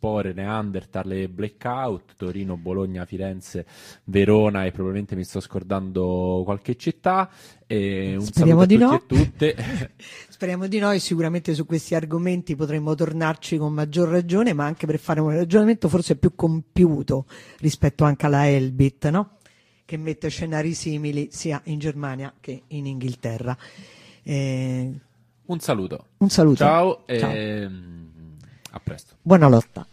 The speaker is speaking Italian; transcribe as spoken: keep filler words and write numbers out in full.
Spore, Neanderthal e Blackout, Torino, Bologna, Firenze, Verona e probabilmente mi sto scordando qualche città. E un Speriamo saluto di a no. tutti e tutte. Speriamo di no, e sicuramente su questi argomenti potremmo tornarci con maggior ragione, ma anche per fare un ragionamento forse più compiuto rispetto anche alla Elbit, no? Che mette scenari simili sia in Germania che in Inghilterra. Eh, Un saluto. un saluto. Ciao, Ciao. e a presto. Buona lotta.